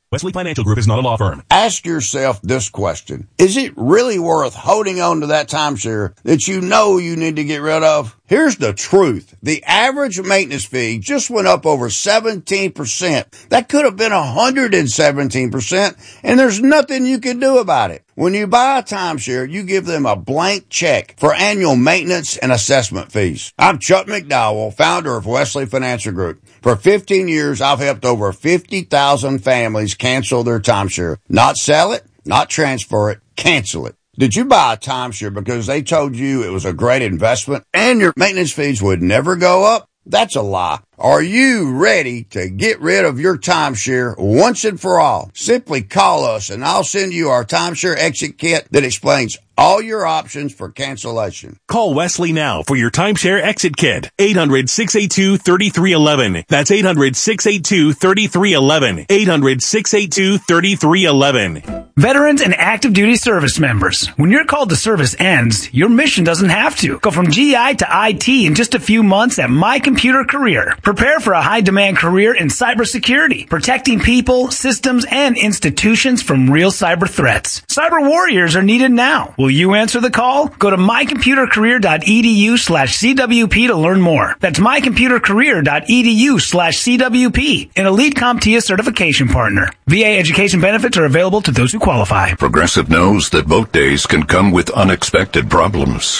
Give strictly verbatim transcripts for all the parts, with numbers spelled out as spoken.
Wesley Financial Group is not a law firm. Ask yourself this question. Is it really worth holding on to that timeshare that you know you need to get rid of? Here's the truth. The average maintenance fee just went up over seventeen percent. That could have been one hundred seventeen percent, and there's nothing you can do about it. When you buy a timeshare, you give them a blank check for annual maintenance and assessment fees. I'm Chuck McDowell, founder of Wesley Financial Group. For fifteen years, I've helped over fifty thousand families cancel their timeshare. Not sell it, not transfer it, cancel it. Did you buy a timeshare because they told you it was a great investment and your maintenance fees would never go up? That's a lie. Are you ready to get rid of your timeshare once and for all? Simply call us and I'll send you our timeshare exit kit that explains all your options for cancellation. Call Wesley now for your timeshare exit kit. eight hundred, six eight two, three three one one. That's eight hundred, six eight two, three three one one. eight hundred, six eight two, three three one one. Veterans and active duty service members, when your call to service ends, your mission doesn't have to. Go from G I to I T in just a few months at My Computer Career. Prepare for a high-demand career in cybersecurity, protecting people, systems, and institutions from real cyber threats. Cyber warriors are needed now. Will you answer the call? Go to mycomputercareer.edu slash CWP to learn more. That's mycomputercareer.edu slash CWP, an Elite CompTIA certification partner. V A education benefits are available to those who qualify. Progressive knows that boat days can come with unexpected problems.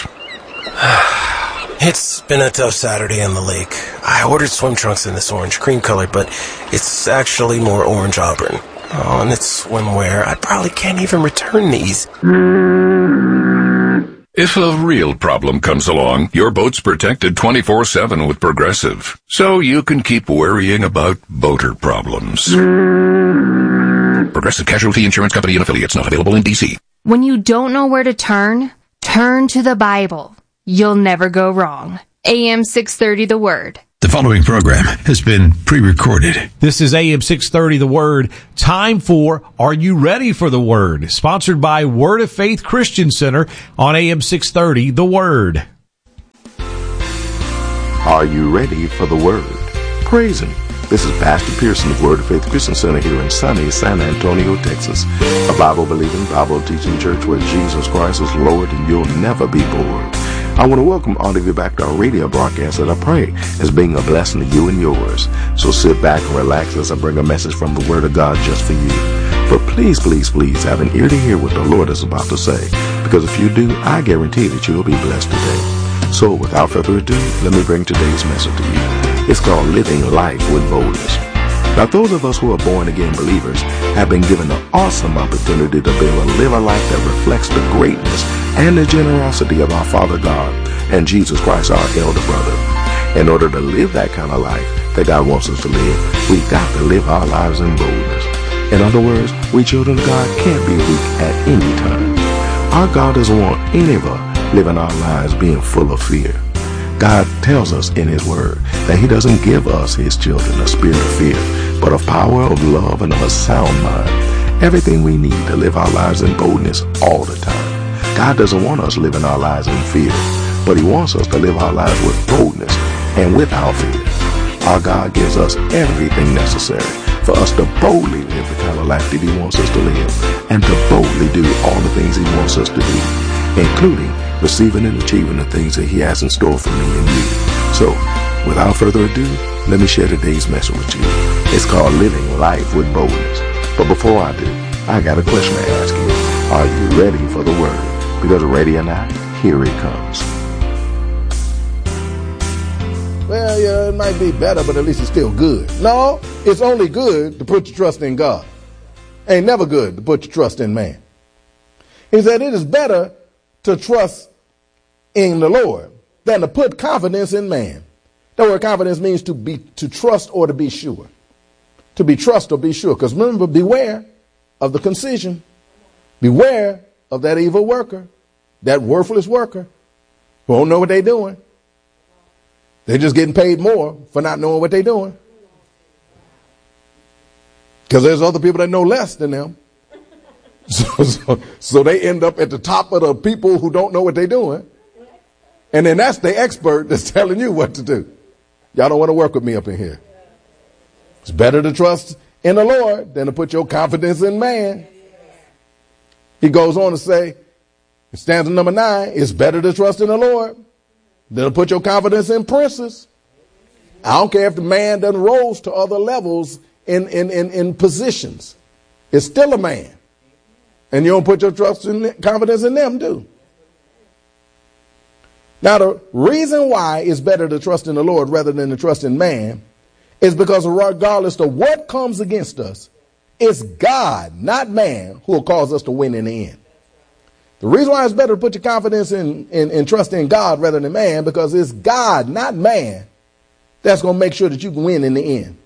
It's been a tough Saturday on the lake. I ordered swim trunks in this orange cream color, but it's actually more orange auburn. Oh, and it's swimwear. I probably can't even return these. If a real problem comes along, your boat's protected twenty-four seven with Progressive, so you can keep worrying about boater problems. Progressive Casualty Insurance Company and affiliates, not available in D C. When you don't know where to turn, turn to the Bible. You'll never go wrong. A M six thirty The Word. The following program has been pre-recorded. This is A M six thirty The Word. Time for Are You Ready for the Word? Sponsored by Word of Faith Christian Center on A M six thirty The Word. Are you ready for the Word? Praise Him. This is Pastor Pearson of Word of Faith Christian Center here in sunny San Antonio, Texas. A Bible-believing, Bible-teaching church where Jesus Christ is Lord and you'll never be bored. I want to welcome all of you back to our radio broadcast that I pray is being a blessing to you and yours. So sit back and relax as I bring a message from the Word of God just for you. But please, please, please have an ear to hear what the Lord is about to say. Because if you do, I guarantee that you'll be blessed today. So without further ado, let me bring today's message to you. It's called Living Life with Boldness. Now, those of us who are born-again believers have been given the awesome opportunity to be able to live a life that reflects the greatness and the generosity of our Father God and Jesus Christ, our elder brother. In order to live that kind of life that God wants us to live, we've got to live our lives in boldness. In other words, we children of God can't be weak at any time. Our God doesn't want any of us living our lives being full of fear. God tells us in His Word that He doesn't give us, His children, a spirit of fear, but of power, of love, and of a sound mind. Everything we need to live our lives in boldness all the time. God doesn't want us living our lives in fear, but He wants us to live our lives with boldness and without fear. Our God gives us everything necessary for us to boldly live the kind of life that He wants us to live and to boldly do all the things He wants us to do, including receiving and achieving the things that He has in store for me and you. So, without further ado, let me share today's message with you. It's called Living Life with Boldness. But before I do, I got a question to ask you. Are you ready for the Word? Because ready or not, here it comes. Well, yeah, it might be better, but at least it's still good. No, it's only good to put your trust in God. Ain't never good to put your trust in man. He said it is better to trust in the Lord than to put confidence in man. That word confidence means to be to trust or to be sure. To be trust or be sure. Because remember, beware of the concision. Beware of that evil worker, that worthless worker who don't know what they're doing. They're just getting paid more for not knowing what they're doing. Because there's other people that know less than them. So, so, so they end up at the top of the people who don't know what they're doing. And then that's the expert that's telling you what to do. Y'all don't want to work with me up in here. It's better to trust in the Lord than to put your confidence in man. He goes on to say, stanza number nine, it's better to trust in the Lord than to put your confidence in princes. I don't care if the man doesn't rose to other levels in, in, in, in positions. It's still a man. And you don't put your trust and confidence in them, too. Now, the reason why it's better to trust in the Lord rather than to trust in man is because regardless of what comes against us, it's God, not man, who will cause us to win in the end. The reason why it's better to put your confidence in, in, in trust in God rather than man, because it's God, not man, that's going to make sure that you can win in the end.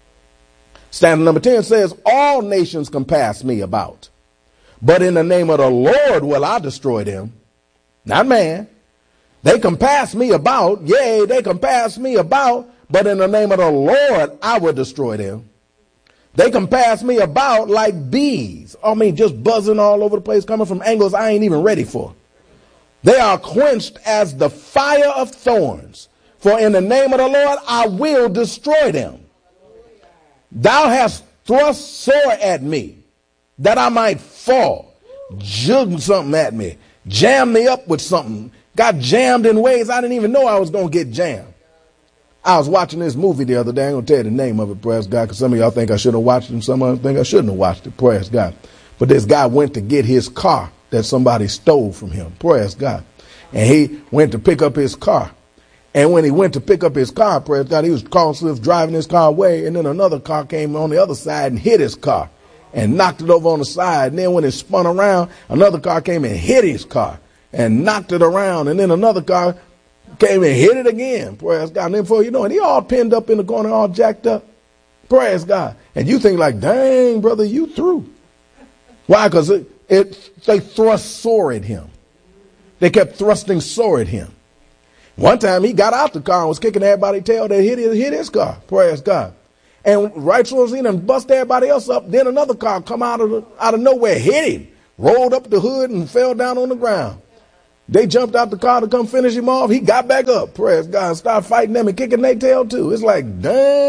Stanza number ten says, all nations compass me about, but in the name of the Lord will I destroy them, not man. They compass me about, yea, they compass me about, but in the name of the Lord I will destroy them. They compass me about like bees. I mean, just buzzing all over the place, coming from angles I ain't even ready for. They are quenched as the fire of thorns. For in the name of the Lord, I will destroy them. Thou hast thrust sore at me, that I might fall. Jug something at me. Jam me up with something. Got jammed in ways I didn't even know I was going to get jammed. I was watching this movie the other day. I'm going to tell you the name of it, praise God, because some of y'all think I should have watched it and some of you think I shouldn't have watched it, praise God. But this guy went to get his car that somebody stole from him, praise God. And he went to pick up his car. And when he went to pick up his car, praise God, he was constantly driving his car away. And then another car came on the other side and hit his car and knocked it over on the side. And then when it spun around, another car came and hit his car and knocked it around. And then another car came and hit it again. Praise God. And then before you know it, he all pinned up in the corner, all jacked up. Praise God. And you think like, dang, brother, you through. Why? Because it, it, they thrust sore at him. They kept thrusting sore at him. One time he got out the car and was kicking everybody's tail that hit his, hit his car. Praise God. And right so as he done bust everybody else up, then another car come out of the, out of nowhere, hit him, rolled up the hood and fell down on the ground. They jumped out the car to come finish him off. He got back up, praise God, and started fighting them and kicking their tail too. It's like,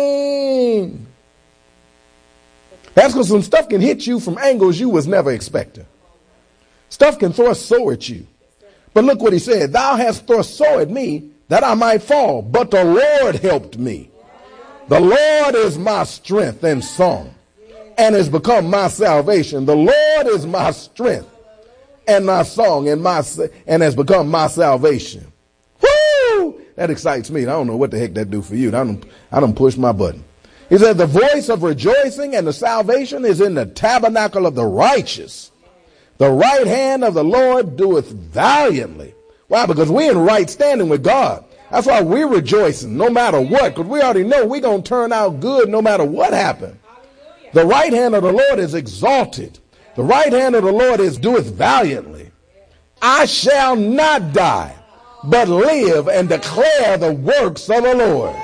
dang. That's because some stuff can hit you from angles you was never expecting. Stuff can thrust sore at you. But look what he said. Thou hast thrust sore at me that I might fall, but the Lord helped me. The Lord is my strength and song, and has become my salvation. The Lord is my strength and my song, and my and has become my salvation. Woo! That excites me. I don't know what the heck that do for you. I don't, I don't push my button. He said, the voice of rejoicing and the salvation is in the tabernacle of the righteous. The right hand of the Lord doeth valiantly. Why? Because we're in right standing with God. That's why we're rejoicing no matter what, because we already know we're going to turn out good no matter what happened. The right hand of the Lord is exalted. The right hand of the Lord is doeth valiantly. I shall not die, but live and declare the works of the Lord.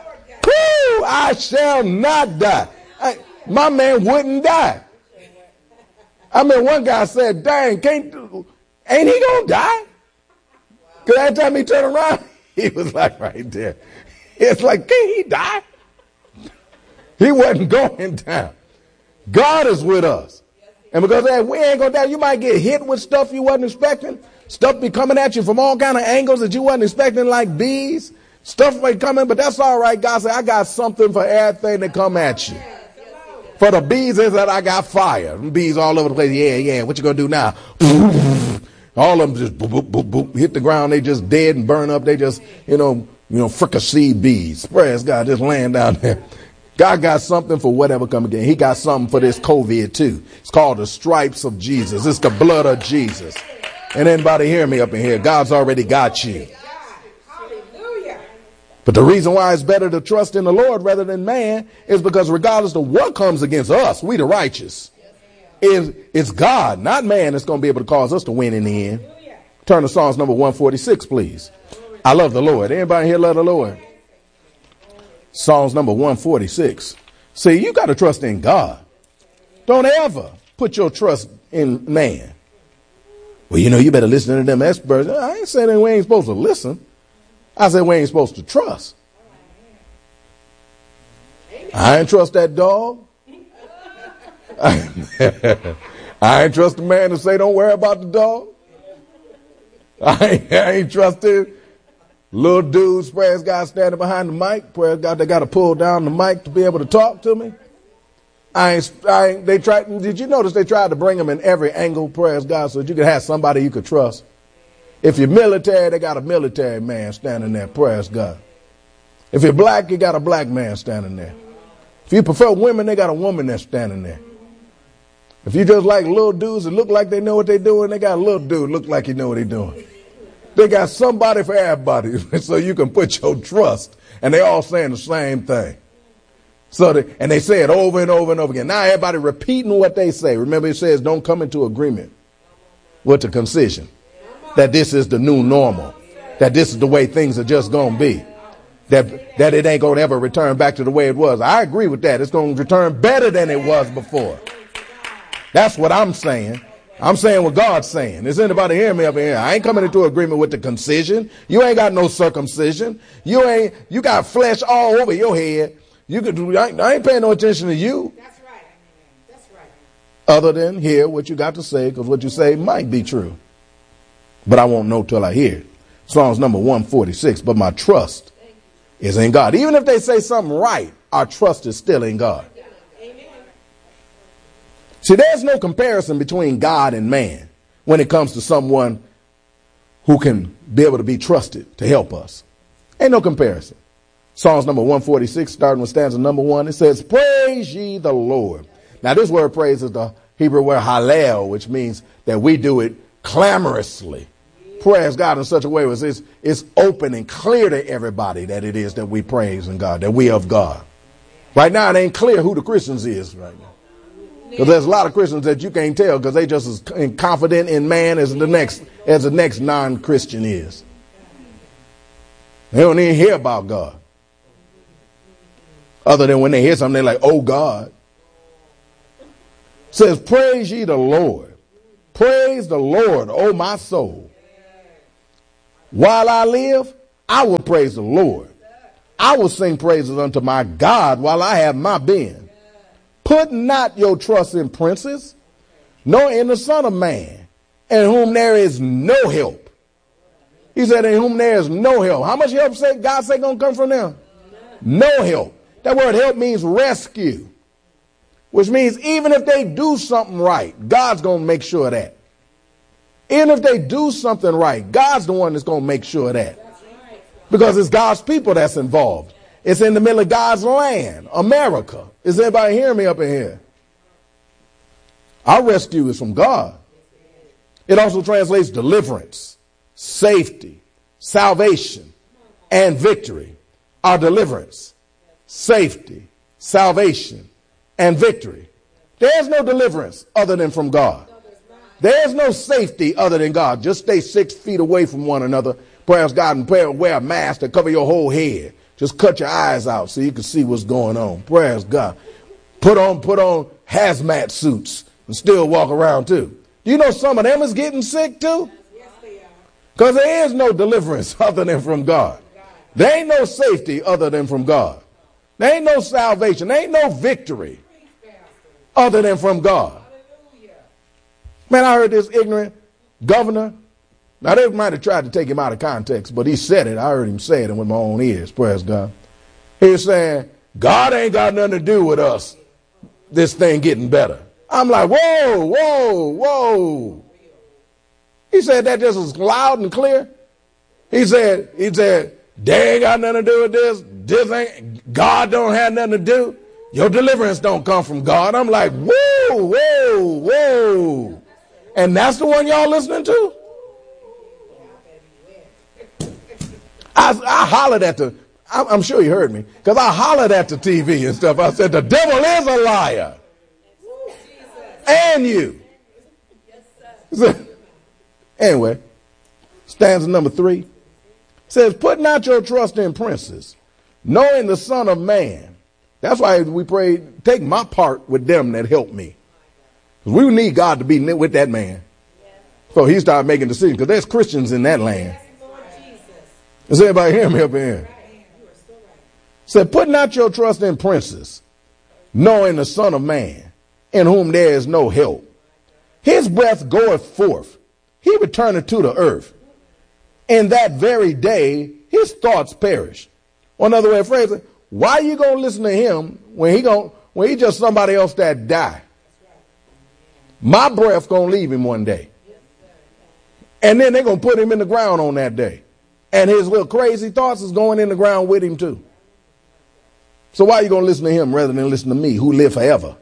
Woo! I shall not die. I, my man wouldn't die. I mean, one guy said, dang, can't, ain't he going to die? Because every time he turned around, he was like right there. It's like, can't he die? He wasn't going down. God is with us. And because hey, we ain't going to die, you might get hit with stuff you wasn't expecting. Stuff be coming at you from all kind of angles that you wasn't expecting, like bees. Stuff might come in, but that's all right. God said, I got something for everything that come at you. For the bees is that I got fire. Bees all over the place. Yeah, yeah. What you going to do now? All of them just boop, boop, boop, boop, hit the ground. They just dead and burn up. They just, you know, you know, fricassee bees. Praise God, just laying down there. God got something for whatever come again. He got something for this COVID too. It's called the stripes of Jesus. It's the blood of Jesus. And anybody hear me up in here? God's already got you. But the reason why it's better to trust in the Lord rather than man is because regardless of what comes against us, we the righteous. It's, it's God, not man, that's going to be able to cause us to win in the end. Turn to Psalms number one forty-six, please. I love the Lord. Anybody here love the Lord? Psalms number one forty-six. See, you got to trust in God. Don't ever put your trust in man. Well, you know, you better listen to them experts. I ain't saying that we ain't supposed to listen. I said we ain't supposed to trust. I ain't trust that dog. I ain't trust a man to say don't worry about the dog. I ain't, I ain't trusted little dudes, praise God, standing behind the mic. Praise God, they got to pull down the mic to be able to talk to me. I ain't, I ain't, they tried, did you notice they tried to bring them in every angle, praise God, so that you could have somebody you could trust? If you're military, they got a military man standing there, praise God. If you're black, you got a black man standing there. If you prefer women, they got a woman that's standing there. If you just like little dudes that look like they know what they're doing, they got a little dude look like you know what he's doing. They got somebody for everybody so you can put your trust. And they all saying the same thing. So they, and they say it over and over and over again. Now everybody repeating what they say. Remember it says don't come into agreement with the concision. That this is the new normal. That this is the way things are just going to be. That, that it ain't going to ever return back to the way it was. I agree with that. It's going to return better than it was before. That's what I'm saying. I'm saying what God's saying. Is anybody hearing me up in here? I ain't coming into agreement with the concision. You ain't got no circumcision. You ain't, you got flesh all over your head. You could do, I ain't, I ain't paying no attention to you. That's right. That's right. Other than hear what you got to say, because what you say might be true. But I won't know till I hear it. Psalms number one forty-six. But my trust is in God. Even if they say something right, our trust is still in God. See, there's no comparison between God and man when it comes to someone who can be able to be trusted to help us. Ain't no comparison. Psalms number one forty-six, starting with stanza number one, it says, praise ye the Lord. Now, this word praise is the Hebrew word hallel, which means that we do it clamorously. Praise God in such a way as it's, it's open and clear to everybody that it is that we praise in God, that we of God. Right now, it ain't clear who the Christians is right now. Because there's a lot of Christians that you can't tell because they just as confident in man as the next as the next non-Christian is. They don't even hear about God. Other than when they hear something, they're like, oh God. It says, praise ye the Lord. Praise the Lord, O my soul. While I live, I will praise the Lord. I will sing praises unto my God while I have my being. Put not your trust in princes, nor in the Son of Man, in whom there is no help. He said, in whom there is no help. How much help say God say gonna come from them? No help. That word help means rescue, which means even if they do something right, God's gonna make sure of that. Even if they do something right, God's the one that's gonna make sure of that. Because it's God's people that's involved. It's in the middle of God's land, America. Is anybody hearing me up in here? Our rescue is from God. It also translates deliverance, safety, salvation, and victory. Our deliverance, safety, salvation, and victory. There's no deliverance other than from God. There's no safety other than God. Just stay six feet away from one another. Praise God and wear a mask to cover your whole head. Just cut your eyes out so you can see what's going on. Praise God. Put on, put on hazmat suits and still walk around too. Do you know some of them is getting sick too? Because there is no deliverance other than from God. There ain't no safety other than from God. There ain't no salvation. There ain't no victory other than from God. Man, I heard this ignorant governor. Now, they might have tried to take him out of context, but he said it. I heard him say it with my own ears. Praise God. He was saying, God ain't got nothing to do with us, this thing getting better. I'm like, whoa, whoa, whoa. He said that just as loud and clear. He said, he said, they ain't got nothing to do with this. This ain't, God don't have nothing to do. Your deliverance don't come from God. I'm like, whoa, whoa, whoa. And that's the one y'all listening to? I, I hollered at the, I'm sure you heard me, because I hollered at the T V and stuff. I said, the devil is a liar. And you. So, anyway, stanza number three says, put not your trust in princes, nor in the Son of Man. That's why we pray, take my part with them that help me. Because we need God to be with that man. So he started making decisions, because there's Christians in that land. Does everybody hear me up in here? Said, put not your trust in princes, nor in the Son of Man, in whom there is no help. His breath goeth forth, he returneth to the earth. In that very day, his thoughts perish. Or another way of phrasing, why are you going to listen to him when he going when he just somebody else that die? My breath going to leave him one day. And then they're going to put him in the ground on that day. And his little crazy thoughts is going in the ground with him too. So why are you going to listen to him rather than listen to me who live forever?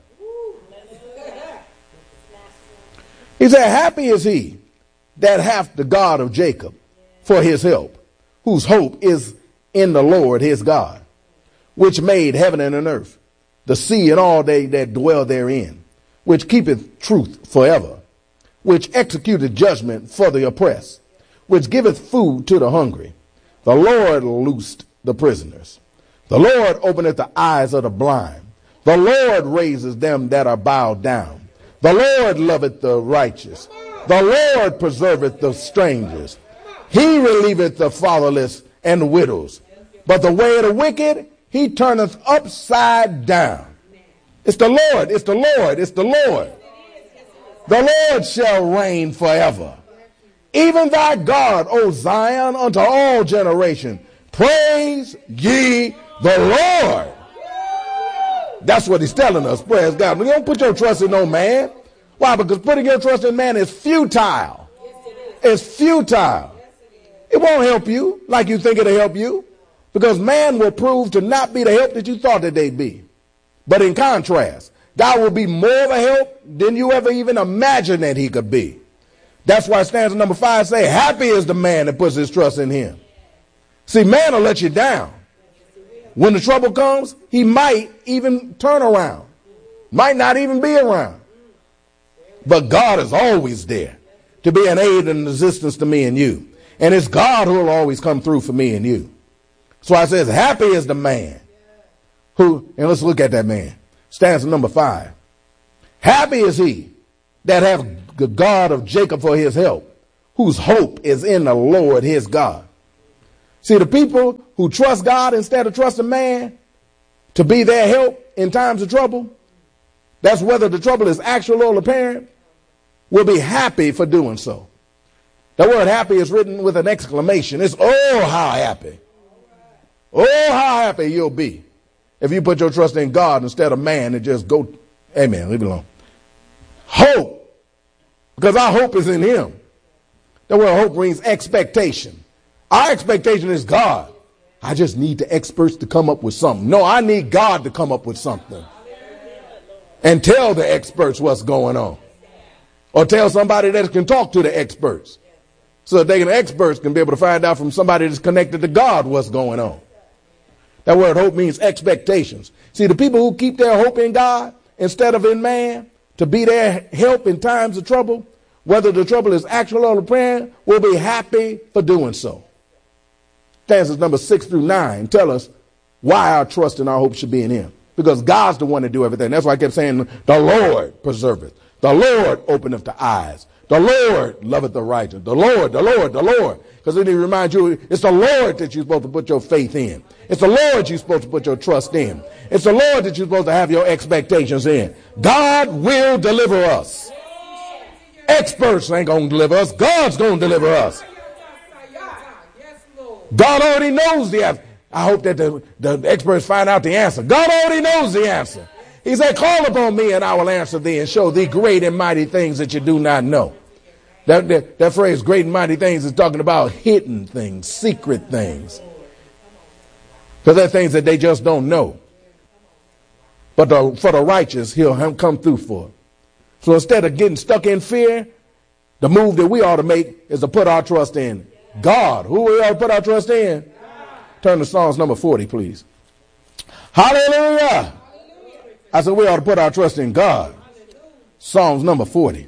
He said, happy is he that hath the God of Jacob for his help, whose hope is in the Lord his God, which made heaven and an earth, the sea and all they that dwell therein, which keepeth truth forever, which executeth judgment for the oppressed, which giveth food to the hungry. The Lord loosed the prisoners. The Lord openeth the eyes of the blind. The Lord raises them that are bowed down. The Lord loveth the righteous. The Lord preserveth the strangers. He relieveth the fatherless and the widows. But the way of the wicked, he turneth upside down. It's the Lord, it's the Lord, it's the Lord. The Lord shall reign forever. Even thy God, O Zion, unto all generations. Praise ye the Lord. That's what he's telling us. Praise God. You don't put your trust in no man. Why? Because putting your trust in man is futile. It's futile. It won't help you like you think it'll help you. Because man will prove to not be the help that you thought that they'd be. But in contrast, God will be more of a help than you ever even imagined that he could be. That's why stanza number five say, happy is the man that puts his trust in him. See, man will let you down. When the trouble comes, he might even turn around. Might not even be around. But God is always there to be an aid and assistance to me and you. And it's God who will always come through for me and you. So I says, happy is the man who, and let's look at that man. Stanza number five. Happy is he that hath the God of Jacob for his help, whose hope is in the Lord his God. See, the people who trust God instead of trusting man to be their help in times of trouble, that's whether the trouble is actual or apparent, will be happy for doing so. The word happy is written with an exclamation. It's, oh, how happy. Oh, how happy you'll be if you put your trust in God instead of man and just go, amen, leave it alone. Hope, because our hope is in him. The word hope means expectation. Our expectation is God. I just need the experts to come up with something. No, I need God to come up with something and tell the experts what's going on, or tell somebody that can talk to the experts so that they can, experts can be able to find out from somebody that's connected to God what's going on. That word hope means expectations. See, the people who keep their hope in God instead of in man to be their help in times of trouble, whether the trouble is actual or apparent, will be happy for doing so. Stanzas number six through nine tell us why our trust and our hope should be in him. Because God's the one to do everything. That's why I kept saying, the Lord preserveth. The Lord openeth the eyes. The Lord loveth the righteous. The Lord, the Lord, the Lord. Because then he reminds you, it's the Lord that you're supposed to put your faith in. It's the Lord you're supposed to put your trust in. It's the Lord that you're supposed to have your expectations in. God will deliver us. Experts ain't going to deliver us. God's going to deliver us. God already knows the answer. I hope that the, the experts find out the answer. God already knows the answer. He said, call upon me and I will answer thee and show thee great and mighty things that you do not know. That, that, that phrase, great and mighty things, is talking about hidden things, secret things. Because they're things that they just don't know. But the, for the righteous, he'll come through for it. So instead of getting stuck in fear, the move that we ought to make is to put our trust in God. Who we ought to put our trust in? Turn to Psalms number forty, please. Hallelujah. I said we ought to put our trust in God. Psalms number forty.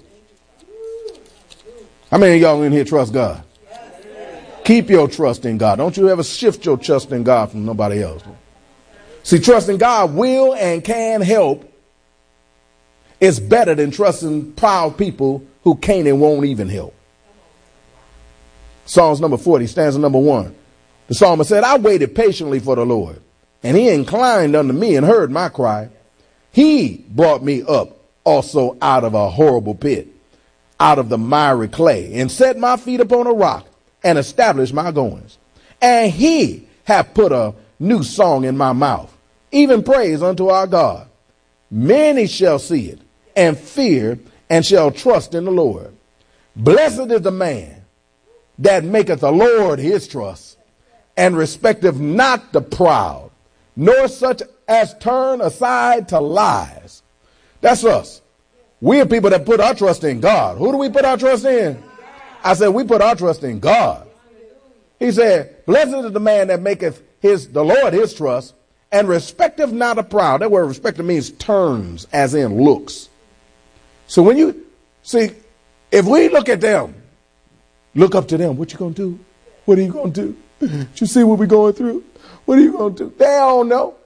How many of y'all in here trust God? Keep your trust in God. Don't you ever shift your trust in God from nobody else. See, trusting God will and can help. It's better than trusting proud people who can't and won't even help. Psalms number forty, stanza number one. The psalmist said, I waited patiently for the Lord, and he inclined unto me and heard my cry. He brought me up also out of a horrible pit, out of the miry clay, and set my feet upon a rock, and established my goings. And he hath put a new song in my mouth, even praise unto our God. Many shall see it, and fear, and shall trust in the Lord. Blessed is the man that maketh the Lord his trust, and respecteth not the proud, nor such as turn aside to lies. That's us. We are people that put our trust in God. Who do we put our trust in? I said, we put our trust in God. He said, blessed is the man that maketh his, the Lord his trust, and respecteth not the proud. That word respecteth means turns, as in looks. So when you see, if we look at them, look up to them, what you going to do? What are you going to do? Did you see what we're going through? What are you going to do? They don't know.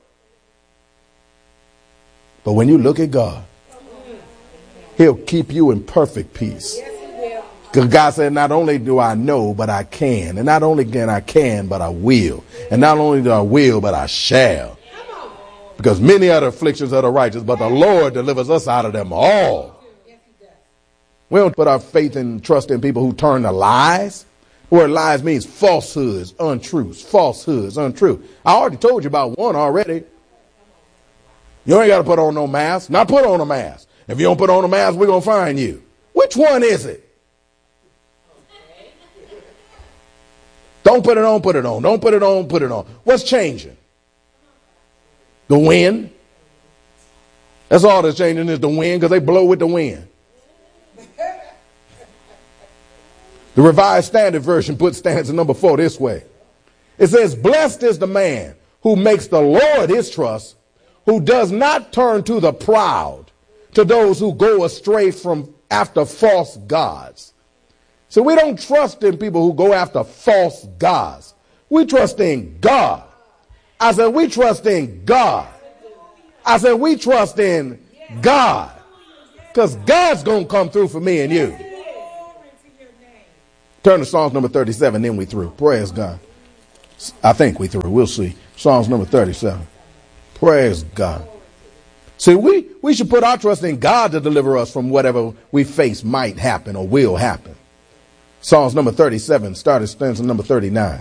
But when you look at God, he'll keep you in perfect peace. Because God said, not only do I know, but I can. And not only can I can, but I will. And not only do I will, but I shall. Because many are the afflictions of the righteous, but the Lord delivers us out of them all. We don't put our faith and trust in people who turn to lies. The word lies means falsehoods, untruths, falsehoods, untrue. I already told you about one already. You ain't got to put on no mask. Not put on a mask. If you don't put on a mask, we're going to find you. Which one is it? Don't put it on, put it on. Don't put it on, put it on. What's changing? The wind. That's all that's changing is the wind, because they blow with the wind. The Revised Standard Version puts stanza number four this way. It says, blessed is the man who makes the Lord his trust, who does not turn to the proud, to those who go astray from after false gods. So we don't trust in people who go after false gods. We trust in God. I said, we trust in God. I said, we trust in God. Because God's going to come through for me and you. Turn to Psalms number thirty-seven, then we through. Praise God. I think we through. We'll see. Psalms number thirty-seven. Praise God. See, we, we should put our trust in God to deliver us from whatever we face might happen or will happen. Psalms number thirty-seven, started stanza number thirty-nine.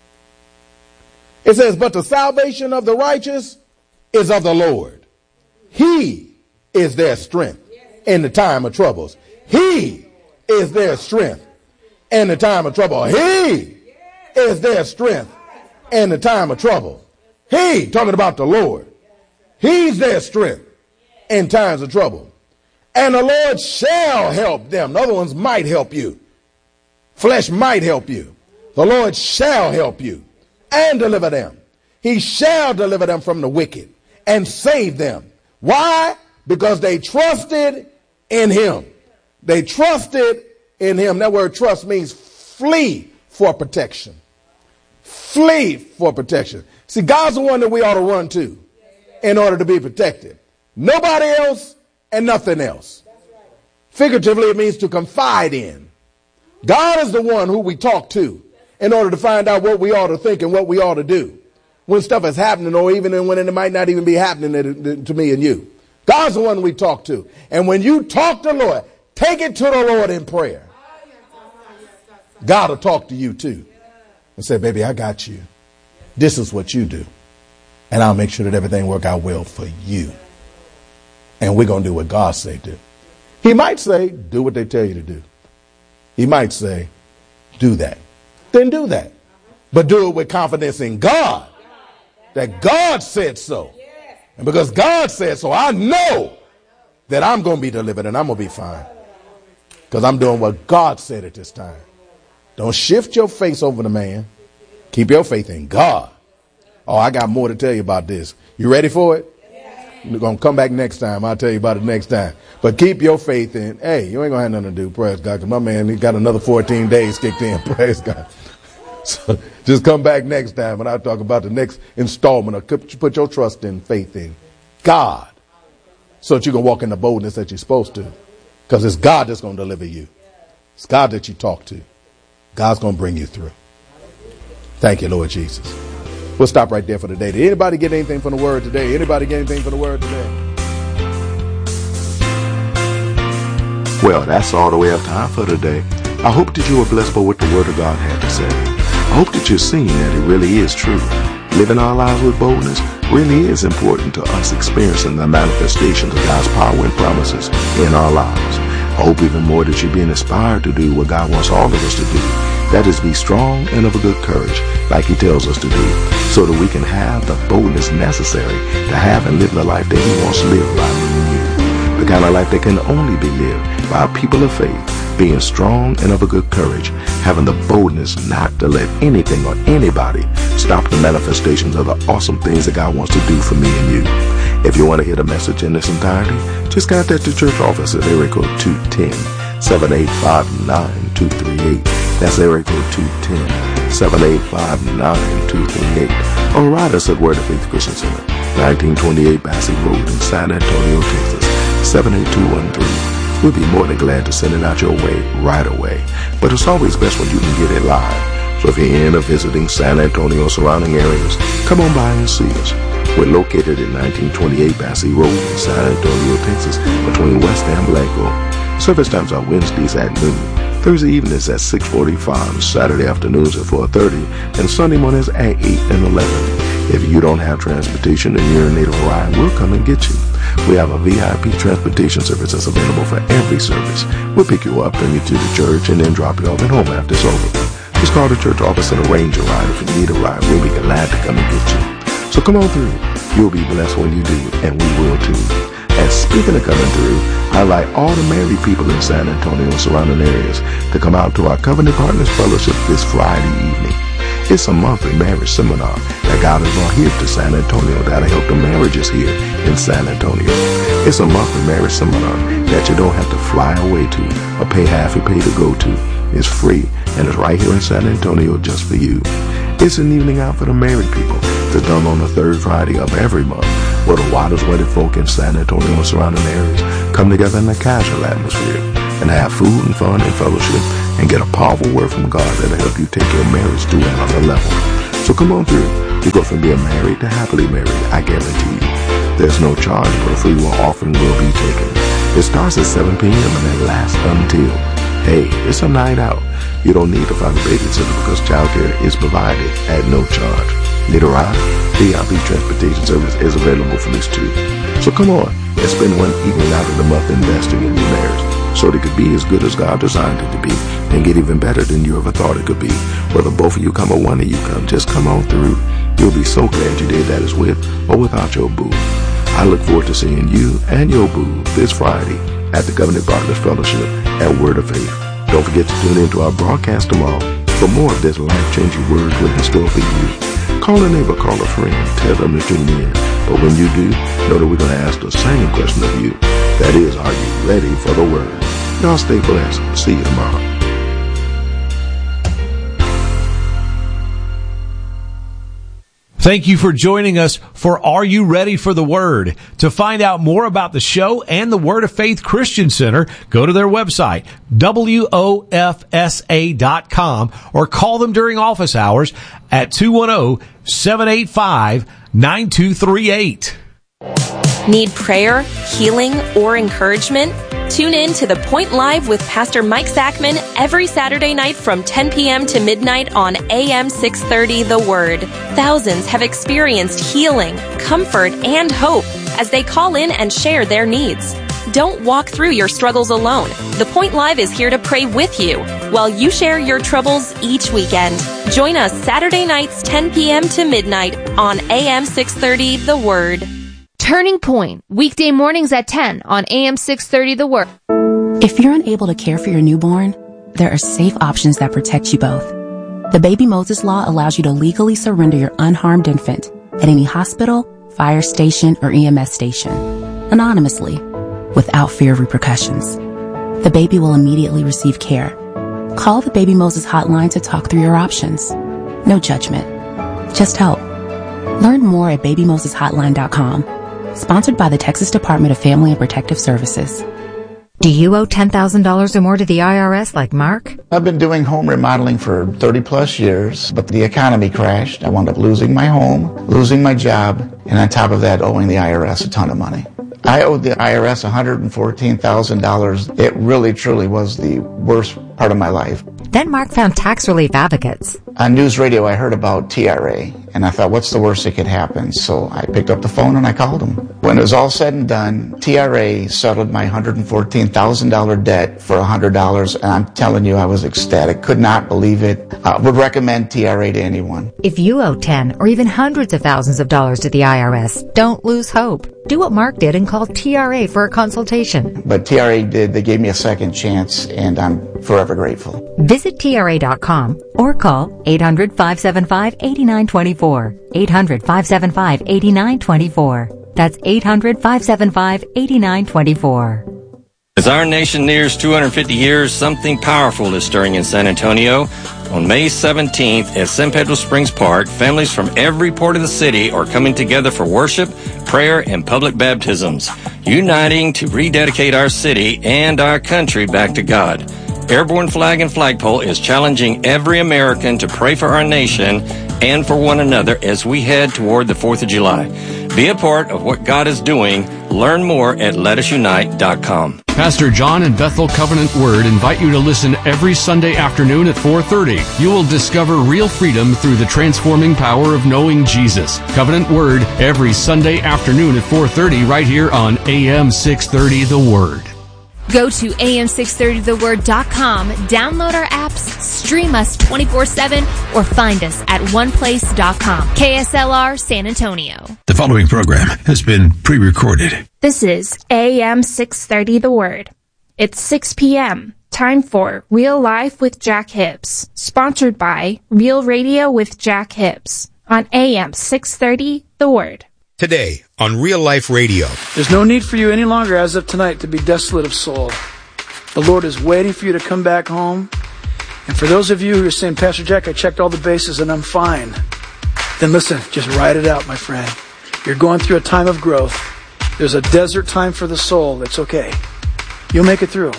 It says, but the salvation of the righteous is of the Lord. He is their strength in the time of troubles. He is their strength in the time of trouble. He is their strength in the time of trouble. He, talking about the Lord, he's their strength in times of trouble. And the Lord shall help them. The other ones might help you. Flesh might help you. The Lord shall help you and deliver them. He shall deliver them from the wicked and save them. Why? Because they trusted in him. They trusted in him. That word trust means flee for protection. Flee for protection. See, God's the one that we ought to run to in order to be protected. Nobody else and nothing else. Figuratively, it means to confide in. God is the one who we talk to in order to find out what we ought to think and what we ought to do when stuff is happening, or even when it might not even be happening to, to me and you. God's the one we talk to. And when you talk to the Lord, take it to the Lord in prayer. God will talk to you too and say, baby, I got you. This is what you do. And I'll make sure that everything work out well for you. And we're going to do what God say do. He might say, do what they tell you to do. He might say, do that. Then do that. But do it with confidence in God. That God said so. And because God said so, I know that I'm going to be delivered and I'm going to be fine. Because I'm doing what God said at this time. Don't shift your face over the man. Keep your faith in God. Oh, I got more to tell you about this. You ready for it? You're going to come back next time. I'll tell you about it next time. But keep your faith in. Hey, you ain't going to have nothing to do. Praise God. Because my man, he got another fourteen days kicked in. Praise God. So just come back next time and I'll talk about the next installment of put your trust and faith in God so that you can walk in the boldness that you're supposed to. Because it's God that's going to deliver you. It's God that you talk to. God's going to bring you through. Thank you, Lord Jesus. We'll stop right there for today. Did anybody get anything from the word today? Anybody get anything from the word today? Well, that's all the we have time for today. I hope that you were blessed by what the Word of God had to say. I hope that you're seeing that it really is true. Living our lives with boldness really is important to us experiencing the manifestations of God's power and promises in our lives. I hope even more that you're being inspired to do what God wants all of us to do. That is, be strong and of a good courage, like He tells us to do, so that we can have the boldness necessary to have and live the life that He wants to live by me and you. The kind of life that can only be lived by people of faith, being strong and of a good courage, having the boldness not to let anything or anybody stop the manifestations of the awesome things that God wants to do for me and you. If you want to hear the message in its entirety, just contact the church office at area code two one zero, seven eight five nine, two three eight. That's area code two one zero, seven eight five nine, two three eight. Or write us at Word of Faith Christian Center, nineteen twenty-eight Bassett Road in San Antonio, Texas, seven eight two one three. We'll be more than glad to send it out your way right away. But it's always best when you can get it live. So if you're in or visiting San Antonio surrounding areas, come on by and see us. We're located at nineteen twenty-eight Bassett Road in San Antonio, Texas, between West and Blanco. Service times are Wednesdays at noon, Thursday evenings at six forty-five, Saturday afternoons at four thirty, and Sunday mornings at eight and eleven. If you don't have transportation and you're in need of a ride, we'll come and get you. We have a V I P transportation service that's available for every service. We'll pick you up, bring you to the church, and then drop you off at home after it's over. Just call the church office and arrange a ride. If you need a ride, we'll be glad to come and get you. So come on through. You'll be blessed when you do, and we will too. And speaking of coming through, I invite all the married people in San Antonio and surrounding areas to come out to our Covenant Partners Fellowship this Friday evening. It's a monthly marriage seminar that God has brought here to San Antonio that'll help the marriages here in San Antonio. It's a monthly marriage seminar that you don't have to fly away to or pay half you pay to go to. It's free and it's right here in San Antonio just for you. It's an evening out for the married people. It's done on the third Friday of every month, where the widest wedded folk in San Antonio and surrounding areas come together in a casual atmosphere and have food and fun and fellowship and get a powerful word from God that'll help you take your marriage to another level. So come on through. You go from being married to happily married, I guarantee you. There's no charge, but a free will offering will be taken. It starts at seven p.m. and it lasts until, hey, it's a night out. You don't need to find a babysitter because childcare is provided at no charge. Need a ride? V I P transportation service is available for this too. So come on and spend one evening out of the month investing in your marriage, so that it could be as good as God designed it to be and get even better than you ever thought it could be. Whether both of you come or one of you come, just come on through. You'll be so glad you did that as with or without your boo. I look forward to seeing you and your boo this Friday at the Covenant Partners Fellowship at Word of Faith. Don't forget to tune in to our broadcast tomorrow for more of this life-changing word we're in store for you. Call a neighbor, call a friend, tell them to tune in. But when you do, know that we're going to ask the same question of you. That is, are you ready for the word? Y'all stay blessed. See you tomorrow. Thank you for joining us for Are You Ready for the Word? To find out more about the show and the Word of Faith Christian Center, go to their website, W O F S A dot com, or call them during office hours at two one zero, seven eight five, nine two three eight. Need prayer, healing, or encouragement? Tune in to The Point Live with Pastor Mike Sackman every Saturday night from ten p.m. to midnight on A M six thirty The Word. Thousands have experienced healing, comfort, and hope as they call in and share their needs. Don't walk through your struggles alone. The Point Live is here to pray with you while you share your troubles each weekend. Join us Saturday nights ten p.m. to midnight on A M six thirty The Word. Turning Point, weekday mornings at ten on A M six thirty The Word. If you're unable to care for your newborn, there are safe options that protect you both. The Baby Moses Law allows you to legally surrender your unharmed infant at any hospital, fire station, or E M S station, anonymously, without fear of repercussions. The baby will immediately receive care. Call the Baby Moses hotline to talk through your options. No judgment, just help. Learn more at baby moses hotline dot com. Sponsored by the Texas Department of Family and Protective Services. Do you owe ten thousand dollars or more to the I R S like Mark? I've been doing home remodeling for thirty plus years, but the economy crashed. I wound up losing my home, losing my job, and on top of that, owing the I R S a ton of money. I owed the I R S one hundred fourteen thousand dollars. It really, truly was the worst part of my life. Then Mark found Tax Relief Advocates. On news radio, I heard about T R A, and I thought, what's the worst that could happen? So I picked up the phone and I called them. When it was all said and done, T R A settled my one hundred fourteen thousand dollars debt for one hundred dollars, and I'm telling you, I was ecstatic. Could not believe it. I would recommend T R A to anyone. If you owe ten or even hundreds of thousands of dollars to the I R S, don't lose hope. Do what Mark did and call T R A for a consultation. But T R A did. They gave me a second chance, and I'm forever grateful. Visit T R A dot com or call eight hundred, five seven five, eight nine two four. eight hundred, five seven five, eight nine two four. That's eight hundred, five seven five, eight nine two four. As our nation nears two hundred fifty years, something powerful is stirring in San Antonio. On May seventeenth at San Pedro Springs Park, families from every part of the city are coming together for worship, prayer, and public baptisms, uniting to rededicate our city and our country back to God. Airborne Flag and Flagpole is challenging every American to pray for our nation and for one another as we head toward the fourth of July. Be a part of what God is doing. Learn more at let us unite dot com. Pastor John and Bethel Covenant Word invite you to listen every Sunday afternoon at four thirty. You will discover real freedom through the transforming power of knowing Jesus. Covenant Word every Sunday afternoon at four thirty right here on A M six thirty The Word. Go to A M six thirty the word dot com, download our apps, stream us twenty-four seven, or find us at one place dot com. K S L R San Antonio. The following program has been pre-recorded. This is A M six thirty The Word. It's six p.m. Time for Real Life with Jack Hibbs, sponsored by Real Radio with Jack Hibbs on A M six thirty The Word. Today on Real Life Radio. There's no need for you any longer as of tonight to be desolate of soul. The Lord is waiting for you to come back home. And for those of you who are saying, Pastor Jack, I checked all the bases and I'm fine. Then listen, just ride it out, my friend. You're going through a time of growth. There's a desert time for the soul. It's okay. You'll make it through.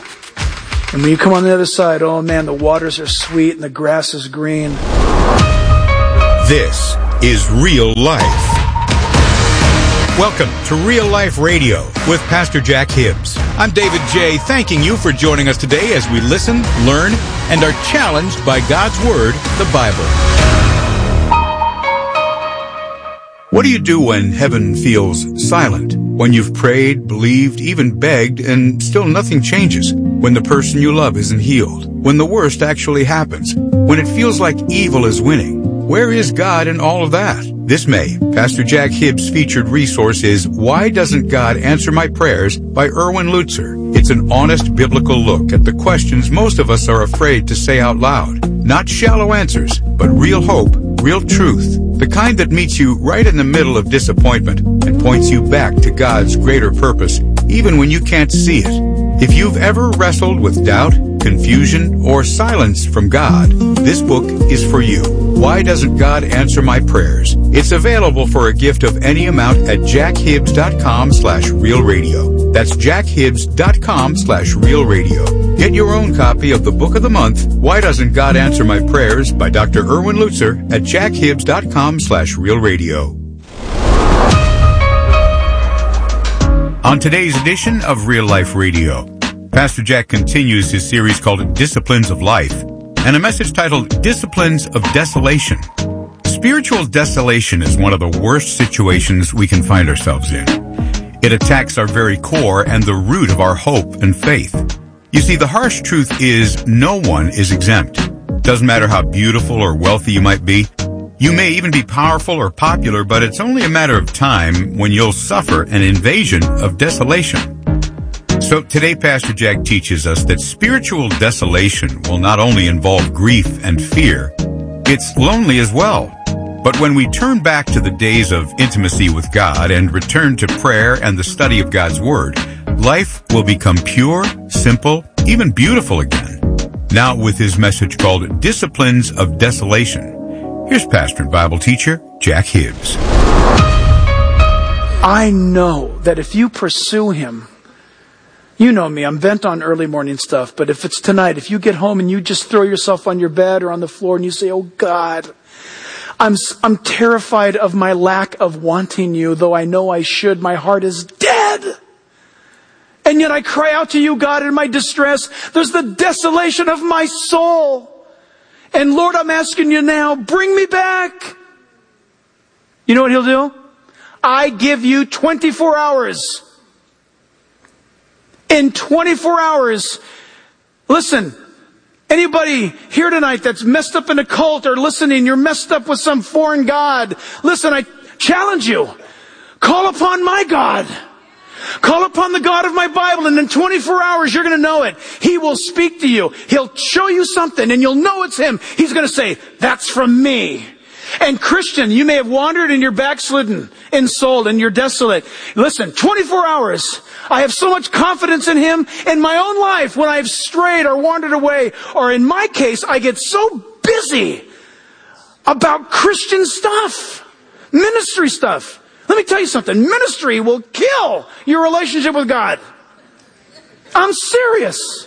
And when you come on the other side, oh man, the waters are sweet and the grass is green. This is Real Life. Welcome to Real Life Radio with Pastor Jack Hibbs. I'm David J. thanking you for joining us today as we listen, learn, and are challenged by God's Word, the Bible. What do you do when heaven feels silent? When you've prayed, believed, even begged, and still nothing changes? When the person you love isn't healed? When the worst actually happens? When it feels like evil is winning? Where is God in all of that? This May, Pastor Jack Hibbs' featured resource is Why Doesn't God Answer My Prayers by Erwin Lutzer. It's an honest biblical look at the questions most of us are afraid to say out loud. Not shallow answers, but real hope, real truth. The kind that meets you right in the middle of disappointment and points you back to God's greater purpose, even when you can't see it. If you've ever wrestled with doubt, confusion, or silence from God, this book is for you. Why Doesn't God Answer My Prayers? It's available for a gift of any amount at jackhibbs.com slash real radio. That's jackhibbs.com slash real radio. Get your own copy of the book of the month, Why Doesn't God Answer My Prayers by Doctor Erwin Lutzer at jackhibbs.com slash real radio. On today's edition of Real Life Radio, Pastor Jack continues his series called Disciplines of Life, and a message titled Disciplines of Desolation. Spiritual desolation is one of the worst situations we can find ourselves in. It attacks our very core and the root of our hope and faith. You see, the harsh truth is no one is exempt. Doesn't matter how beautiful or wealthy you might be. You may even be powerful or popular, but it's only a matter of time when you'll suffer an invasion of desolation. So today, Pastor Jack teaches us that spiritual desolation will not only involve grief and fear, it's lonely as well. But when we turn back to the days of intimacy with God and return to prayer and the study of God's Word, life will become pure, simple, even beautiful again. Now with his message called Disciplines of Desolation, here's pastor and Bible teacher Jack Hibbs. I know that if you pursue Him, you know me, I'm bent on early morning stuff, but if it's tonight, if you get home and you just throw yourself on your bed or on the floor and you say, oh God, I'm, I'm terrified of my lack of wanting you, though I know I should, my heart is dead. And yet I cry out to you, God, in my distress. There's the desolation of my soul. And Lord, I'm asking you now, bring me back. You know what he'll do? I give you twenty-four hours. In twenty-four hours, listen, anybody here tonight that's messed up in a cult or listening, you're messed up with some foreign god. Listen, I challenge you. Call upon my God. Call upon the God of my Bible, and in twenty-four hours you're going to know it. He will speak to you. He'll show you something and you'll know it's him. He's going to say, that's from me. And Christian, you may have wandered and you're backslidden in soul and you're desolate. Listen, twenty-four hours. I have so much confidence in him in my own life when I've strayed or wandered away. Or in my case, I get so busy about Christian stuff, ministry stuff. Let me tell you something. Ministry will kill your relationship with God. I'm serious.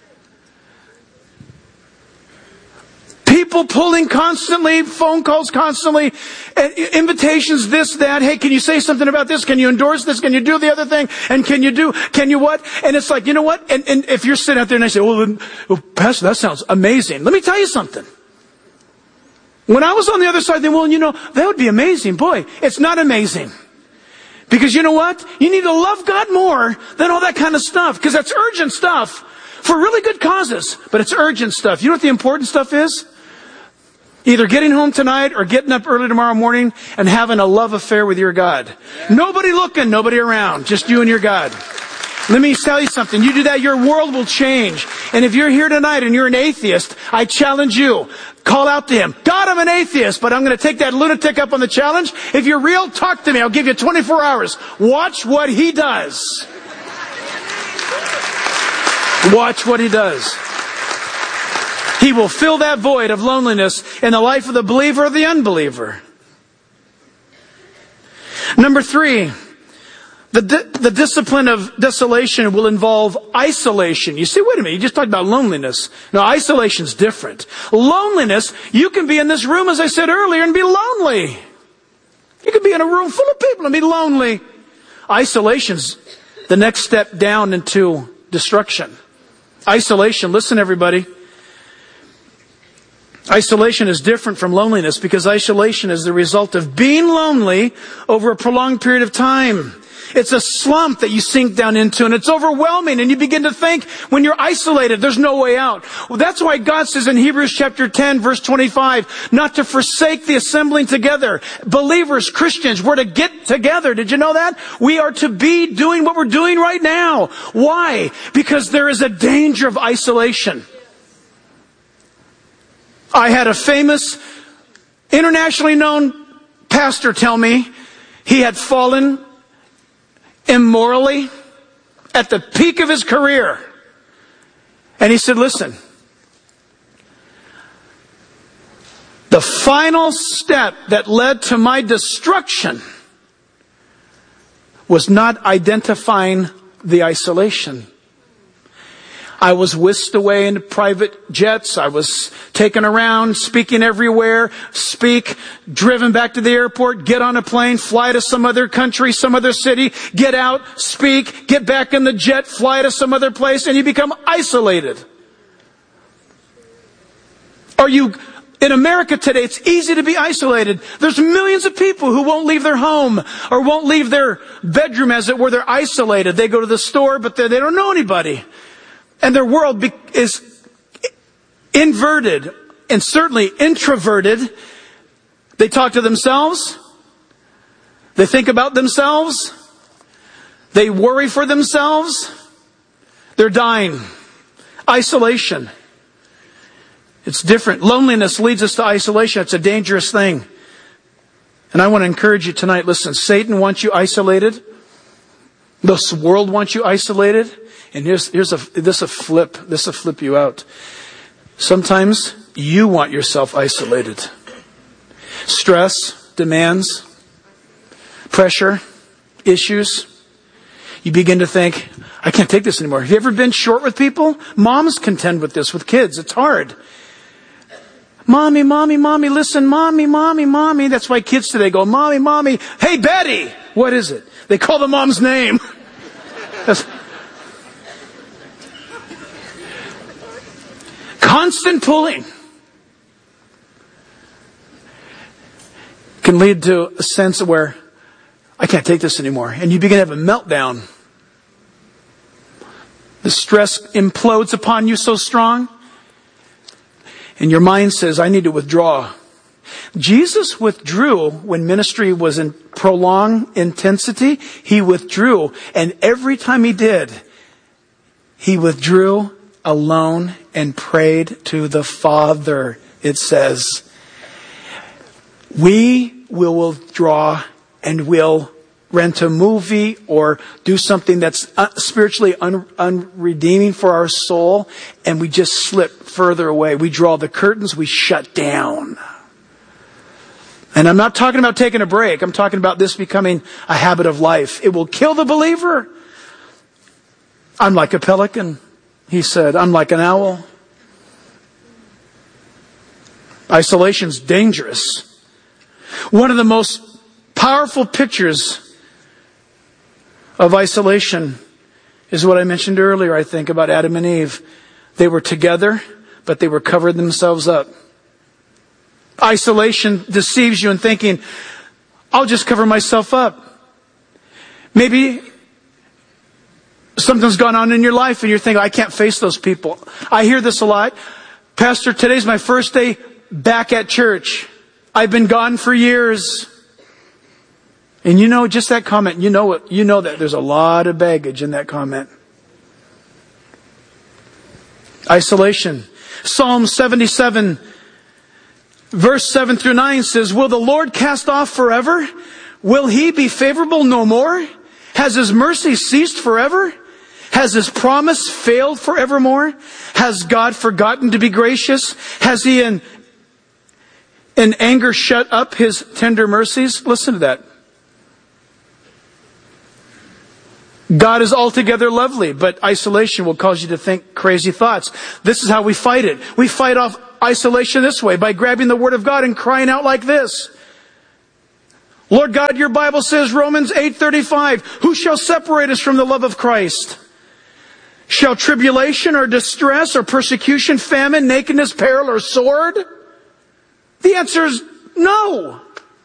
People pulling constantly, phone calls constantly, invitations, this, that. Hey, can you say something about this? Can you endorse this? Can you do the other thing? And can you do, can you what? And it's like, you know what? And, and if you're sitting out there and I say, well, then, well, Pastor, that sounds amazing. Let me tell you something. When I was on the other side, then, well, you know, that would be amazing. Boy, it's not amazing. Because you know what? You need to love God more than all that kind of stuff. Because that's urgent stuff for really good causes. But it's urgent stuff. You know what the important stuff is? Either getting home tonight or getting up early tomorrow morning and having a love affair with your God. Nobody looking, nobody around. Just you and your God. Let me tell you something. You do that, your world will change. And if you're here tonight and you're an atheist, I challenge you. Call out to him. God, I'm an atheist, but I'm going to take that lunatic up on the challenge. If you're real, talk to me. I'll give you twenty-four hours. Watch what he does. Watch what he does. He will fill that void of loneliness in the life of the believer or the unbeliever. Number three, the, di- the discipline of desolation will involve isolation. You see, wait a minute, you just talked about loneliness. No, isolation's different. Loneliness, you can be in this room, as I said earlier, and be lonely. You can be in a room full of people and be lonely. Isolation's the next step down into destruction. Isolation, listen everybody. Isolation is different from loneliness because isolation is the result of being lonely over a prolonged period of time. It's a slump that you sink down into, and it's overwhelming, and you begin to think when you're isolated, there's no way out. Well, that's why God says in Hebrews chapter ten, verse twenty-five, not to forsake the assembling together. Believers, Christians, we're to get together. Did you know that? We are to be doing what we're doing right now. Why? Because there is a danger of isolation. I had a famous, internationally known pastor tell me he had fallen immorally at the peak of his career. And he said, listen, the final step that led to my destruction was not identifying the isolation. I was whisked away in private jets. I was taken around, speaking everywhere, speak, driven back to the airport, get on a plane, fly to some other country, some other city, get out, speak, get back in the jet, fly to some other place, and you become isolated. Are you, in America today, it's easy to be isolated. There's millions of people who won't leave their home or won't leave their bedroom, as it were. They're isolated. They go to the store, but they don't know anybody. And their world is inverted and certainly introverted. They talk to themselves. They think about themselves. They worry for themselves. They're dying. Isolation. It's different. Loneliness leads us to isolation. It's a dangerous thing. And I want to encourage you tonight. Listen, Satan wants you isolated. This world wants you isolated. And here's, here's a, this a flip, this a flip you out. Sometimes you want yourself isolated. Stress, demands, pressure, issues. You begin to think, I can't take this anymore. Have you ever been short with people? Moms contend with this with kids. It's hard. Mommy, mommy, mommy, listen, mommy, mommy, mommy. That's why kids today go, mommy, mommy. Hey, Betty. What is it? They call the mom's name. That's, Constant pulling can lead to a sense where I can't take this anymore. And you begin to have a meltdown. The stress implodes upon you so strong. And your mind says, I need to withdraw. Jesus withdrew when ministry was in prolonged intensity. He withdrew. And every time he did, he withdrew alone and prayed to the Father, it says. We will withdraw and will rent a movie or do something that's spiritually un- unredeeming for our soul, and we just slip further away. We draw the curtains, we shut down. And I'm not talking about taking a break. I'm talking about this becoming a habit of life. It will kill the believer. I'm like a pelican, he said. I'm like an owl. Isolation's dangerous. One of the most powerful pictures of isolation is what I mentioned earlier, I think, about Adam and Eve. They were together, but they were covering themselves up. Isolation deceives you in thinking, I'll just cover myself up. Maybe something's gone on in your life and you're thinking, I can't face those people. I hear this a lot. Pastor, today's my first day back at church. I've been gone for years. And you know, just that comment, you know what, you know that there's a lot of baggage in that comment. Isolation. Psalm seventy-seven, verse seven through nine says, will the Lord cast off forever? Will he be favorable no more? Has his mercy ceased forever? Has his promise failed forevermore? Has God forgotten to be gracious? Has he in, in anger shut up his tender mercies? Listen to that. God is altogether lovely, but isolation will cause you to think crazy thoughts. This is how we fight it. We fight off isolation this way, by grabbing the Word of God and crying out like this. Lord God, your Bible says, Romans eight thirty-five, who shall separate us from the love of Christ? Shall tribulation or distress or persecution, famine, nakedness, peril, or sword? The answer is no.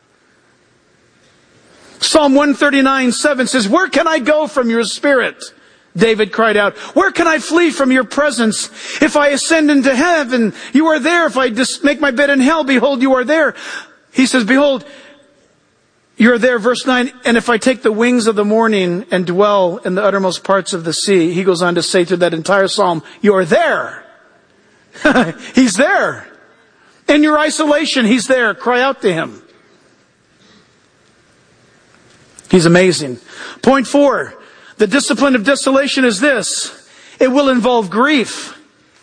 Psalm one thirty-nine, seven says, where can I go from your spirit? David cried out, where can I flee from your presence? If I ascend into heaven, you are there. If I dis- make my bed in hell, behold, you are there. He says, behold, you are there. Verse nine, and if I take the wings of the morning and dwell in the uttermost parts of the sea, he goes on to say through that entire psalm, you are there. He's there. In your isolation, he's there. Cry out to him. He's amazing. Point four, the discipline of desolation is this. It will involve grief.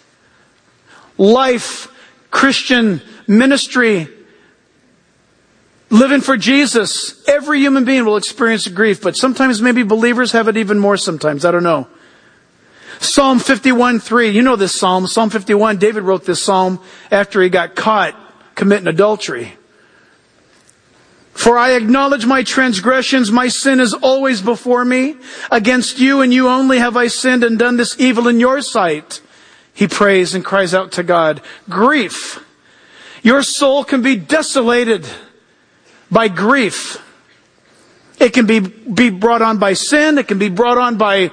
Life, Christian ministry, living for Jesus. Every human being will experience grief, but sometimes maybe believers have it even more sometimes. I don't know. Psalm fifty-one, three. You know this psalm. Psalm fifty-one, David wrote this psalm after he got caught committing adultery. For I acknowledge my transgressions, my sin is always before me. Against you and you only have I sinned and done this evil in your sight. He prays and cries out to God. Grief. Your soul can be desolated by grief. It can be, be brought on by sin. It can be brought on by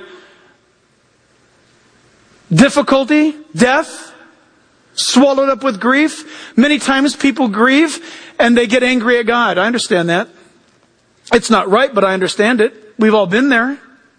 difficulty, death. Swallowed up with grief. Many times people grieve and they get angry at God. I understand that. It's not right, but I understand it. We've all been there.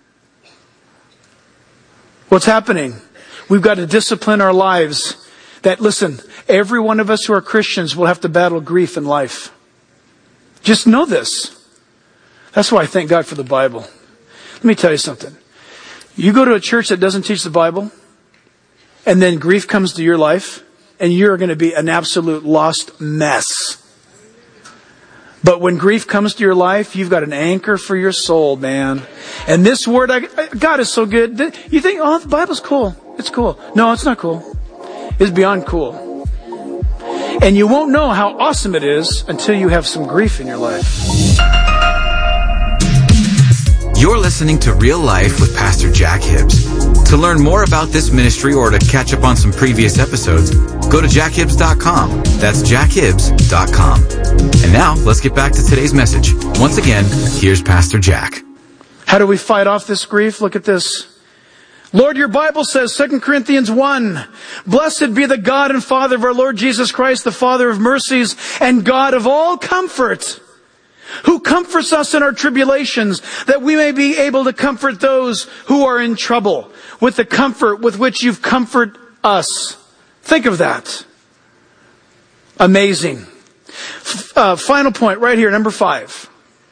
What's happening? We've got to discipline our lives. That, listen, every one of us who are Christians will have to battle grief in life. Just know this. That's why I thank God for the Bible. Let me tell you something. You go to a church that doesn't teach the Bible, and then grief comes to your life, and you're going to be an absolute lost mess. But when grief comes to your life, you've got an anchor for your soul, man. And this word, I, God is so good. You think, oh, the Bible's cool. It's cool. No, it's not cool. It's beyond cool. And you won't know how awesome it is until you have some grief in your life. You're listening to Real Life with Pastor Jack Hibbs. To learn more about this ministry or to catch up on some previous episodes, go to jack hibbs dot com. That's jack hibbs dot com. And now, let's get back to today's message. Once again, here's Pastor Jack. How do we fight off this grief? Look at this. Lord, your Bible says, Second Corinthians one, blessed be the God and Father of our Lord Jesus Christ, the Father of mercies and God of all comfort, who comforts us in our tribulations, that we may be able to comfort those who are in trouble with the comfort with which you've comforted us. Think of that. Amazing. Uh, final point right here, number five.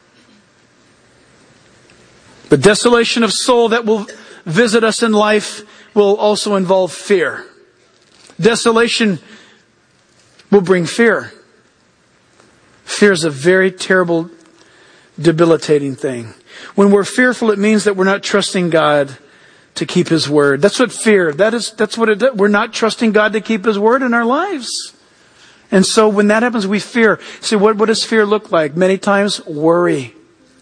The desolation of soul that will visit us in life will also involve fear. Desolation will bring fear. Fear is a very terrible, debilitating thing. When we're fearful, it means that we're not trusting God to keep His word. That's what fear, that is, that's what it does. We're not trusting God to keep His word in our lives. And so when that happens, we fear. See, what, what does fear look like? Many times, worry.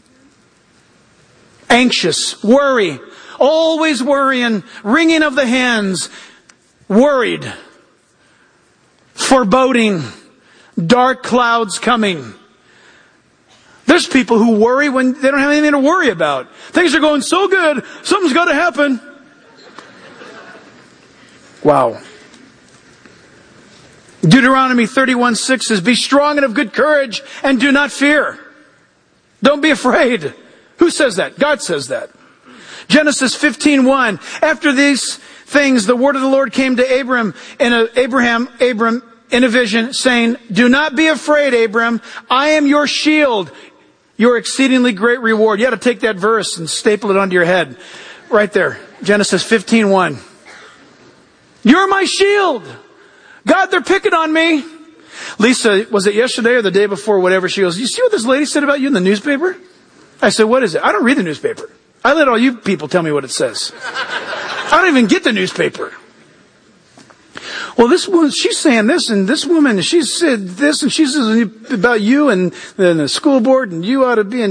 Anxious, worry. Always worrying, wringing of the hands, worried, foreboding, dark clouds coming. There's people who worry when they don't have anything to worry about. Things are going so good, something's got to happen. Wow. Deuteronomy thirty-one six says, be strong and of good courage and do not fear. Don't be afraid. Who says that? God says that. Genesis fifteen one. After these things, the word of the Lord came to Abram in a, Abraham, Abram in a vision, saying, do not be afraid, Abram. I am your shield, your exceedingly great reward. You ought to take that verse and staple it onto your head. Right there. Genesis fifteen one. You're my shield. God, they're picking on me. Lisa, was it yesterday or the day before, whatever, she goes, you see what this lady said about you in the newspaper? I said, what is it? I don't read the newspaper. I let all you people tell me what it says. I don't even get the newspaper. Well, this woman, she's saying this, and this woman, she said this, and she says about you and the school board, and you ought to be in